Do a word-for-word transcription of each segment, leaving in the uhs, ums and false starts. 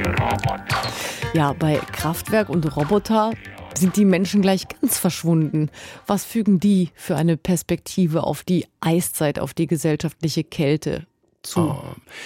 Ja, bei Kraftwerk und Roboter sind die Menschen gleich ganz verschwunden. Was fügen die für eine Perspektive auf die Eiszeit, auf die gesellschaftliche Kälte zu? Oh,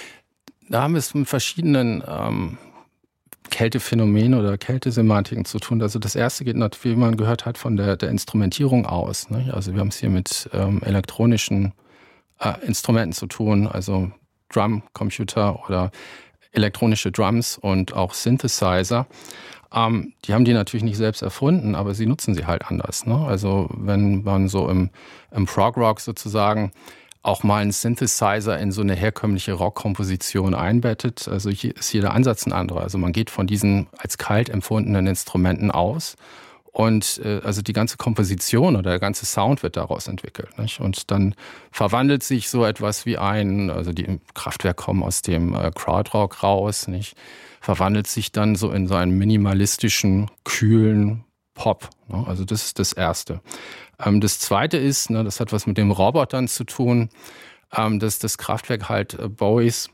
da haben wir es mit verschiedenen ähm, Kältephänomenen oder Kältesemantiken zu tun. Also das erste geht natürlich, wie man gehört hat, von der, der Instrumentierung aus. Ne? Also wir haben es hier mit ähm, elektronischen äh, Instrumenten zu tun, also Drumcomputer oder elektronische Drums und auch Synthesizer. Ähm, die haben die natürlich nicht selbst erfunden, aber sie nutzen sie halt anders. Ne? Also wenn man so im, im Prog-Rock sozusagen auch mal einen Synthesizer in so eine herkömmliche Rockkomposition einbettet, also hier ist jeder Ansatz ein anderer. Also man geht von diesen als kalt empfundenen Instrumenten aus und äh, also die ganze Komposition oder der ganze Sound wird daraus entwickelt. Nicht? Und dann verwandelt sich so etwas wie ein, also die im Kraftwerk kommen aus dem äh, Krautrock raus, nicht? Verwandelt sich dann so in so einen minimalistischen, kühlen Pop. Ne? Also das ist das Erste. Ähm, das Zweite ist, ne, das hat was mit den Robotern zu tun, ähm, dass das Kraftwerk halt äh, Bowies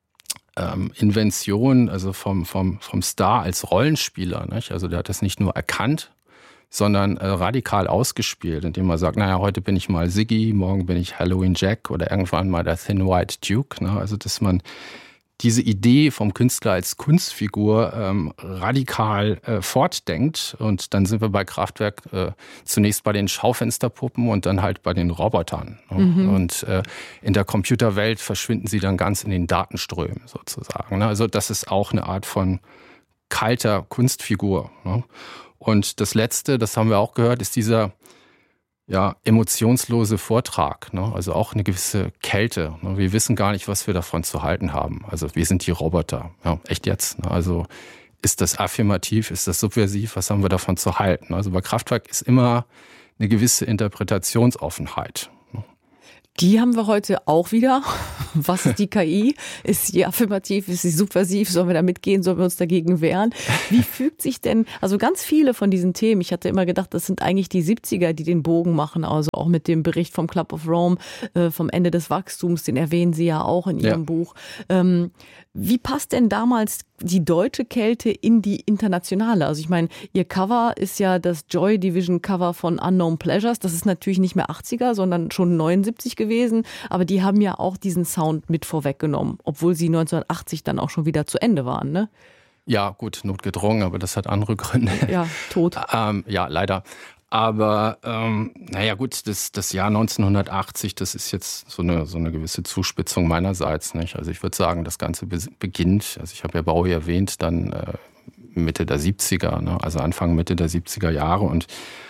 ähm, Invention, also vom, vom, vom Star als Rollenspieler, nicht? Also der hat das nicht nur erkannt, sondern äh, radikal ausgespielt, indem er sagt, naja, heute bin ich mal Ziggy, morgen bin ich Halloween Jack oder irgendwann mal der Thin White Duke. Ne? Also dass man diese Idee vom Künstler als Kunstfigur ähm, radikal äh, fortdenkt. Und dann sind wir bei Kraftwerk äh, zunächst bei den Schaufensterpuppen und dann halt bei den Robotern. Ne? Mhm. Und äh, in der Computerwelt verschwinden sie dann ganz in den Datenströmen sozusagen. Ne? Also das ist auch eine Art von kalter Kunstfigur. Ne? Und das Letzte, das haben wir auch gehört, ist dieser ja, emotionslose Vortrag, ne? Also auch eine gewisse Kälte. Ne? Wir wissen gar nicht, was wir davon zu halten haben. Also wir sind die Roboter. Ja, echt jetzt. Ne? Also ist das affirmativ, ist das subversiv, was haben wir davon zu halten? Also bei Kraftwerk ist immer eine gewisse Interpretationsoffenheit. Ne? Die haben wir heute auch wieder. Was ist die K I? Ist sie affirmativ? Ist sie subversiv? Sollen wir da mitgehen? Sollen wir uns dagegen wehren? Wie fügt sich denn, also ganz viele von diesen Themen, ich hatte immer gedacht, das sind eigentlich die siebziger, die den Bogen machen, also auch mit dem Bericht vom Club of Rome, äh, vom Ende des Wachstums, den erwähnen Sie ja auch in Ihrem ja. Buch. Ähm, wie passt denn damals die deutsche Kälte in die internationale? Also ich meine, Ihr Cover ist ja das Joy Division Cover von Unknown Pleasures. Das ist natürlich nicht mehr achtziger, sondern schon neunundsiebzig gewesen. Aber die haben ja auch diesen Sound mit vorweggenommen, obwohl sie neunzehnhundertachtzig dann auch schon wieder zu Ende waren, ne? Ja, gut, notgedrungen, aber das hat andere Gründe. Ja, tot. ähm, ja, leider. Aber ähm, naja gut, das, das Jahr neunzehnhundertachtzig, das ist jetzt so eine, so eine gewisse Zuspitzung meinerseits, nicht? Also ich würde sagen, das Ganze beginnt, also ich habe ja Bowie erwähnt, dann äh, Mitte der siebziger, ne? Also Anfang, Mitte der siebziger Jahre und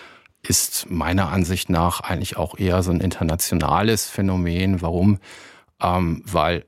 ist meiner Ansicht nach eigentlich auch eher so ein internationales Phänomen. Warum? Ähm, weil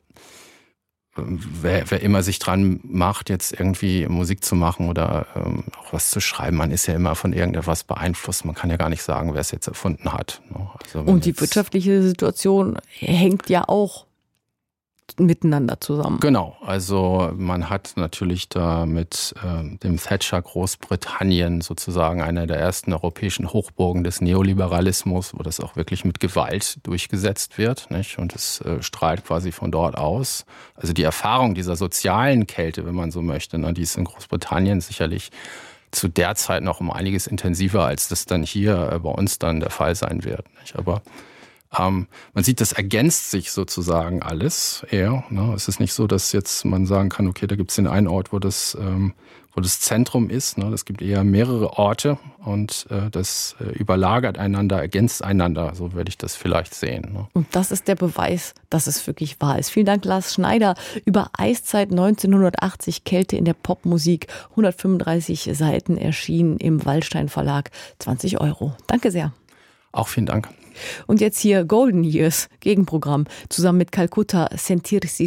Wer, wer immer sich dran macht, jetzt irgendwie Musik zu machen oder ähm, auch was zu schreiben, man ist ja immer von irgendetwas beeinflusst. Man kann ja gar nicht sagen, wer es jetzt erfunden hat. Also und die wirtschaftliche Situation hängt ja auch miteinander zusammen. Genau, also man hat natürlich da mit äh, dem Thatcher Großbritannien sozusagen einer der ersten europäischen Hochburgen des Neoliberalismus, wo das auch wirklich mit Gewalt durchgesetzt wird, nicht? Und es äh, strahlt quasi von dort aus. Also die Erfahrung dieser sozialen Kälte, wenn man so möchte, ne, die ist in Großbritannien sicherlich zu der Zeit noch um einiges intensiver, als das dann hier äh, bei uns dann der Fall sein wird, nicht? Aber Ähm, man sieht, das ergänzt sich sozusagen alles eher. Ne? Es ist nicht so, dass jetzt man sagen kann, okay, da gibt es den einen Ort, wo das, ähm, wo das Zentrum ist. Ne? Es gibt eher mehrere Orte und äh, das äh, überlagert einander, ergänzt einander. So würde ich das vielleicht sehen. Ne? Und das ist der Beweis, dass es wirklich wahr ist. Vielen Dank, Lars Schneider, über Eiszeit neunzehnhundertachtzig, Kälte in der Popmusik. hundertfünfunddreißig Seiten erschienen im Wallstein Verlag. zwanzig Euro. Danke sehr. Auch vielen Dank. Und jetzt hier Golden Years, Gegenprogramm, zusammen mit Calcutta, Sentirsi